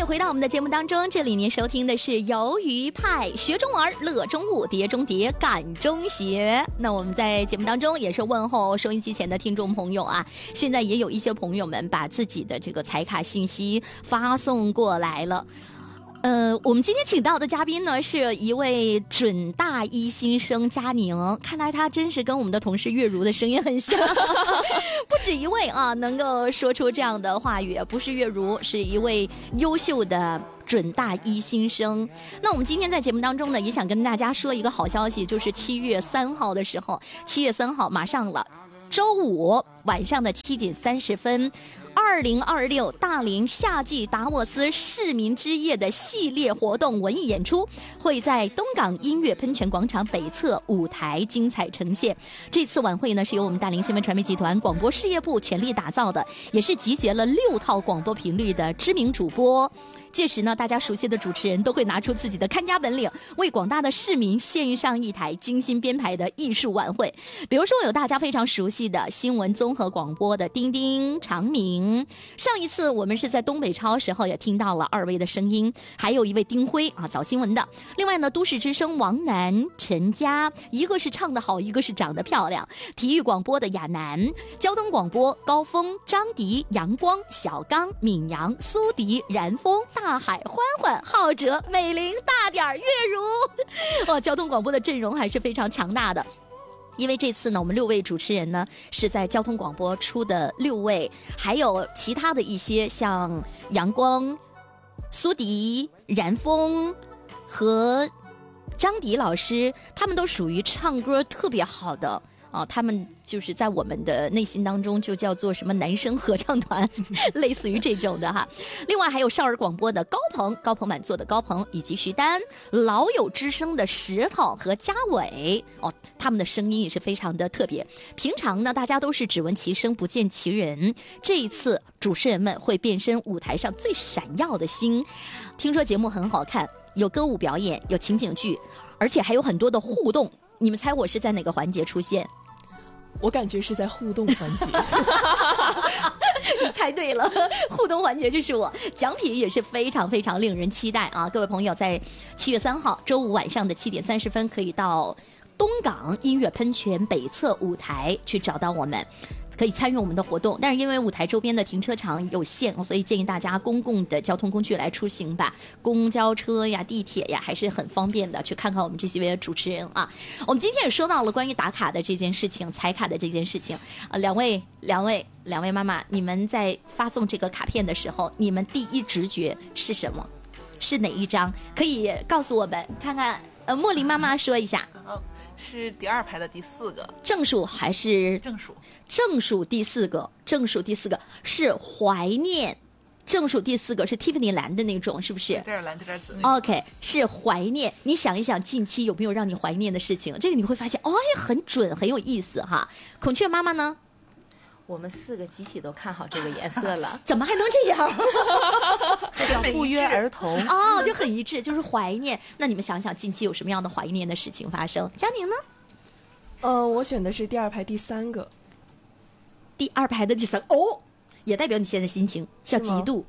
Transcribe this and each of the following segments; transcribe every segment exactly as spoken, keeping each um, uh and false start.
迎回到我们的节目当中，这里您收听的是鱿鱼派，学中玩，乐中舞，碟中谍，感中学。那我们在节目当中也是问候收音机前的听众朋友啊，现在也有一些朋友们把自己的这个彩卡信息发送过来了。呃，我们今天请到的嘉宾呢，是一位准大一新生佳宁，看来他真是跟我们的同事月如的声音很像，不止一位啊，能够说出这样的话语，不是月如，是一位优秀的准大一新生。那我们今天在节目当中呢，也想跟大家说一个好消息，就是七月三号的时候，七月三号马上了，周五晚上的七点三十分。二零二六大林夏季达沃斯市民之夜的系列活动文艺演出会在东港音乐喷泉广场北侧舞台精彩呈现。这次晚会呢，是由我们大林新闻传媒集团广播事业部全力打造的，也是集结了六套广播频率的知名主播。届时呢，大家熟悉的主持人都会拿出自己的看家本领，为广大的市民献上一台精心编排的艺术晚会。比如说有大家非常熟悉的新闻综合广播的丁丁、长明，上一次我们是在东北超时候也听到了二位的声音，还有一位丁辉啊，早新闻的。另外呢，都市之声王楠、陈佳，一个是唱得好，一个是长得漂亮。体育广播的亚楠，交通广播高峰、张迪、阳光、小刚、闵阳、苏迪、然峰、大海、欢欢、浩哲、美玲、大点儿、月如，哇，交通广播的阵容还是非常强大的。因为这次呢，我们六位主持人呢是在交通广播出的六位，还有其他的一些像阳光、苏迪、然峰和张迪老师，他们都属于唱歌特别好的。啊，他们就是在我们的内心当中就叫做什么男生合唱团，类似于这种的哈。另外还有少儿广播的高鹏、高朋满座的高鹏，以及徐丹，老友之声的石头和嘉伟哦，他们的声音也是非常的特别。平常呢，大家都是只闻其声不见其人，这一次主持人们会变身舞台上最闪耀的星。听说节目很好看，有歌舞表演，有情景剧，而且还有很多的互动。你们猜我是在哪个环节出现？ 我感觉是在互动环节。 你猜对了，互动环节就是我，奖品也是非常非常令人期待啊！各位朋友，在七月三号周五晚上的七点三十分，可以到东港音乐喷泉北侧舞台去找到我们，可以参与我们的活动。但是因为舞台周边的停车场有限，所以建议大家公共的交通工具来出行吧，公交车呀、地铁呀，还是很方便的。去看看我们这些位主持人啊。我们今天也说到了关于打卡的这件事情，彩卡的这件事情啊，两位两位两位妈妈，你们在发送这个卡片的时候，你们第一直觉是什么？是哪一张？可以告诉我们看看。呃，茉莉妈妈说一下。 是第二排的第四个， 正数还是正数？ 正数第四个，正数第四个是怀念，正数第四个是 Tiffany 蓝的那种，是不是？ 这点蓝，这点紫。 OK， 是怀念。你想一想，近期有没有让你怀念的事情？这个你会发现，哦，很准，很有意思哈。孔雀妈妈呢？ 我们四个集体都看好这个颜色了。 怎么还能这样？ 这叫不约而同哦，就很一致，就是怀念。那你们想想，近期有什么样的怀念的事情发生？佳宁呢？ 呃，我选的是第二排第三个。 第二排的第三个哦，也代表你现在心情叫嫉妒。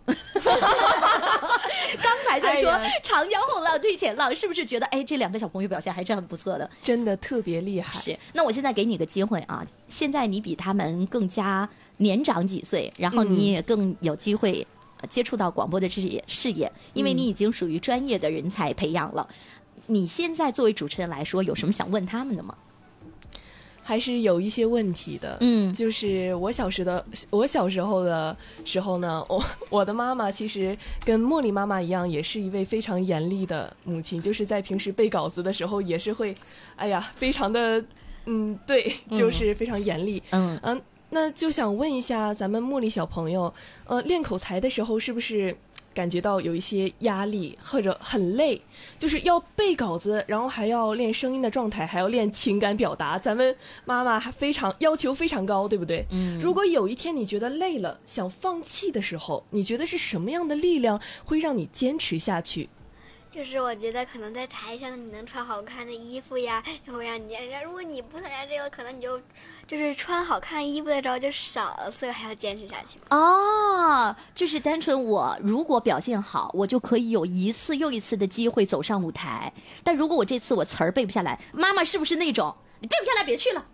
刚才在说、哎、长江后浪推前浪，是不是觉得哎这两个小朋友表现还是很不错的？ 真的特别厉害。 是，那我现在给你个机会啊，现在你比他们更加年长几岁，然后你也更有机会接触到广播的这些事业，因为你已经属于专业的人才培养了。你现在作为主持人来说，有什么想问他们的吗？ 还是有一些问题的，嗯，就是我小时的我小时候的时候呢，我我的妈妈其实跟茉莉妈妈一样，也是一位非常严厉的母亲，就是在平时背稿子的时候也是会，哎呀，非常的，嗯，对，就是非常严厉，嗯嗯、呃，那就想问一下咱们茉莉小朋友，呃，练口才的时候是不是感觉到有一些压力或者很累，就是要背稿子，然后还要练声音的状态，还要练情感表达，咱们妈妈还非常要求非常高，对不对？嗯。如果有一天你觉得累了想放弃的时候，你觉得是什么样的力量会让你坚持下去？ 就是我觉得可能在台上你能穿好看的衣服呀，然后让你如果你不参加这个，可能你就就是穿好看衣服的时候就少了，所以还要坚持下去。 哦，就是单纯我如果表现好，我就可以有一次又一次的机会走上舞台。但如果我这次我词儿背不下来，妈妈是不是那种你背不下来别去了？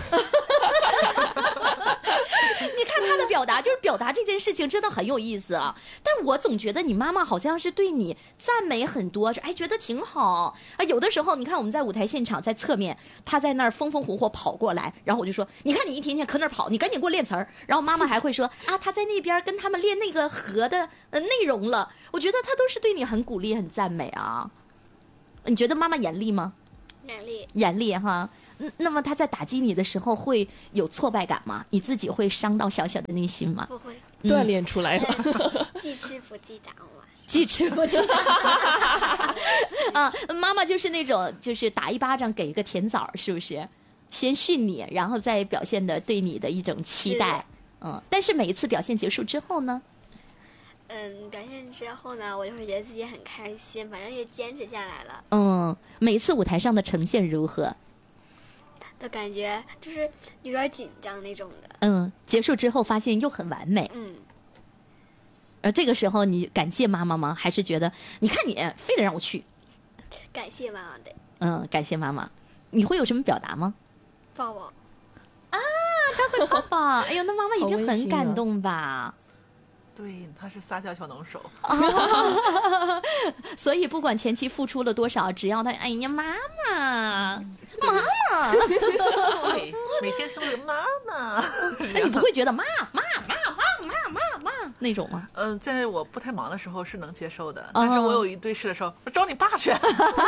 你看他的表达，就是表达这件事情真的很有意思啊。但我总觉得你妈妈好像是对你赞美很多，说哎觉得挺好啊。有的时候你看我们在舞台现场，在侧面，她在那儿风风火火跑过来，然后我就说你看你一天天可那儿跑，你赶紧给我练词儿。然后妈妈还会说啊，她在那边跟他们练那个和的呃内容了。我觉得她都是对你很鼓励很赞美啊。你觉得妈妈严厉吗？ 严厉， 严厉哈。那么他在打击你的时候会有挫败感吗？你自己会伤到小小的内心吗？ 不会， 嗯、 锻炼出来了。 记吃不记打我， 记吃不记打。啊，妈妈就是那种，就是打一巴掌给一个甜枣，是不是？先训你，然后再表现的对你的一种期待。嗯，但是每一次表现结束之后呢？ 嗯，表现之后呢，我就会觉得自己很开心，反正也坚持下来了。 嗯，每一次舞台上的呈现如何？ 的感觉就是有点紧张那种的。 嗯，结束之后发现又很完美。 嗯， 而这个时候你感谢妈妈吗？还是觉得你看你非得让我去？ 感谢妈妈的。 嗯，感谢妈妈。你会有什么表达吗？ 抱抱。 啊，他会抱抱。哎呦，那妈妈一定很感动吧？ 对，他是撒娇小能手。 哦、所以不管前期付出了多少，只要他哎呀妈妈，妈妈， 对，每天听着妈妈， 那你不会觉得妈妈妈妈妈妈妈那种吗？ 嗯，在我不太忙的时候是能接受的，但是我有一对视的时候，我找你爸去。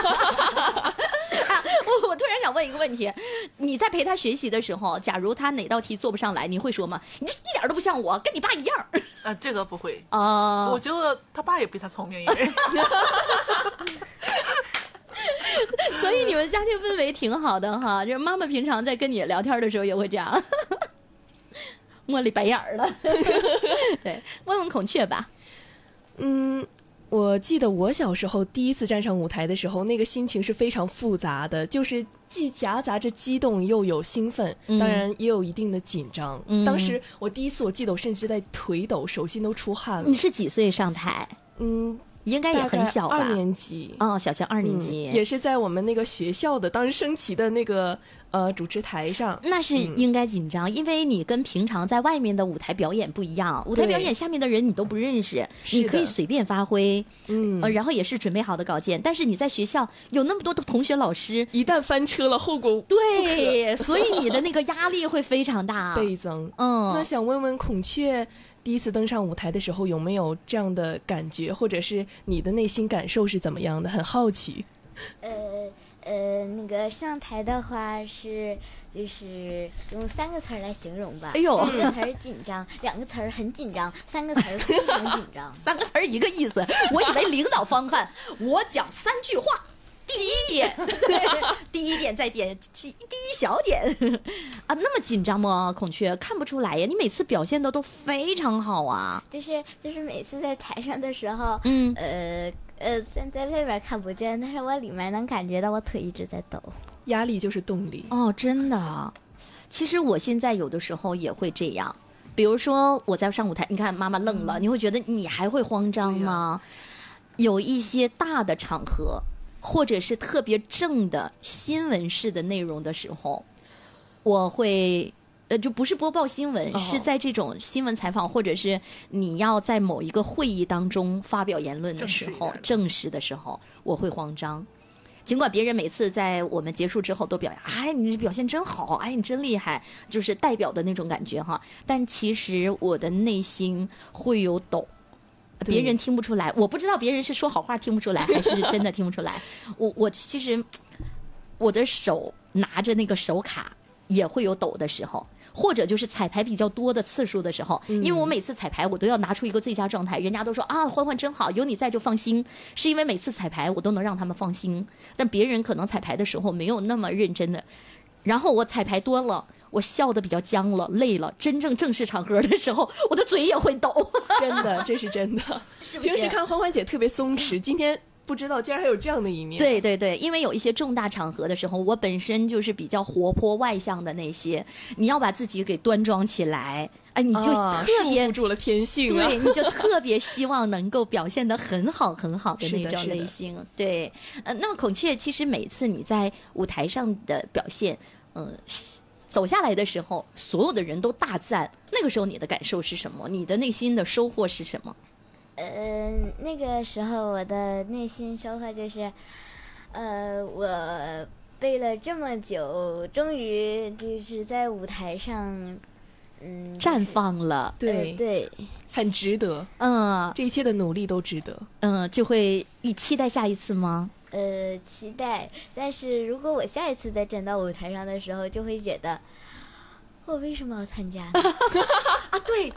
啊、我我突然想问一个问题，你在陪他学习的时候，假如他哪道题做不上来，你会说吗？你这一点都不像我，跟你爸一样。 呃，这个不会啊、 uh, 我觉得他爸也比他聪明一点。 所以你们家庭氛围挺好的哈，就是妈妈平常在跟你聊天的时候也会这样，摸里白眼儿了。对，问问孔雀吧。 嗯。我记得我小时候第一次站上舞台的时候，那个心情是非常复杂的，就是既夹杂着激动又有兴奋，嗯、当然也有一定的紧张。嗯、当时我第一次，我记得我甚至在腿抖，手心都出汗了。 你是几岁上台？嗯，应该也很小吧？ 二年级哦，小学二年级、 嗯，也是在我们那个学校的当时升旗的那个呃主持台上。 那是应该紧张、嗯，因为你跟平常在外面的舞台表演不一样，舞台表演下面的人你都不认识，你可以随便发挥，嗯、呃，然后也是准备好的稿件，但是你在学校有那么多的同学老师， 一旦翻车了，后果对，所以你的那个压力会非常大， 倍增。嗯，那想问问孔雀，第一次登上舞台的时候有没有这样的感觉，或者是你的内心感受是怎么样的？很好奇。 呃呃，那个上台的话是就是用三个词儿来形容吧。 哎呦， 一个词儿紧张，两个词儿很紧张，三个词儿非常紧张。 三个词儿一个意思，我以为领导方案，我讲三句话。第一点，第一点再点第一小点啊，那么紧张吗？孔雀看不出来呀，你每次表现的都非常好啊。 就是就是每次在台上的时候，嗯呃呃，在在外边看不见，但是我里面能感觉到我腿一直在抖。 压力就是动力哦，真的。其实我现在有的时候也会这样，比如说我在上舞台，你看妈妈愣了，嗯、你会觉得你还会慌张吗？有一些大的场合。或者是特别正的新闻式的内容的时候，我会呃就不是播报新闻、哦、是在这种新闻采访或者是你要在某一个会议当中发表言论的时候，正式的时候我会慌张。尽管别人每次在我们结束之后都表扬，哎，你表现真好，哎，你真厉害，就是代表的那种感觉哈。但其实我的内心会有抖。别人听不出来，我不知道别人是说好话听不出来，还是真的听不出来。我我其实我的手拿着那个手卡也会有抖的时候，或者就是彩排比较多的次数的时候，因为我每次彩排我都要拿出一个最佳状态，人家都说啊，欢欢真好，有你在就放心，是因为每次彩排我都能让他们放心，但别人可能彩排的时候没有那么认真的，然后我彩排多了。我笑得比较僵了，累了。真正正式场合的时候，我的嘴也会抖。 真的，这是真的。 是不是？ 平时看欢欢姐特别松弛，今天不知道竟然还有这样的一面。 对对对，因为有一些重大场合的时候，我本身就是比较活泼外向的那些，你要把自己给端庄起来，哎，你就特别、 啊、束缚住了天性啊。 对，你就特别希望能够表现得很好很好的那种类型。对，呃，那么孔雀，其实每次你在舞台上的表现，呃，走下来的时候，所有的人都大赞，那个时候你的感受是什么？你的内心的收获是什么？ 呃，那个时候我的内心收获就是，呃，我背了这么久，终于就是在舞台上，嗯， 绽放了。 对、 呃、对， 很值得。 嗯， 这一切的努力都值得。 嗯，就会你期待下一次吗？ 呃，期待。但是如果我下一次再站到舞台上的时候，就会觉得，我为什么要参加呢？ 啊，对